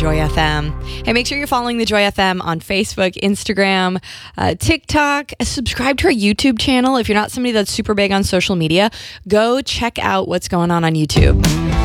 Joy FM. Hey, make sure you're following the Joy FM on Facebook, Instagram, TikTok. Subscribe to our YouTube channel. If you're not somebody that's super big on social media, go check out what's going on YouTube.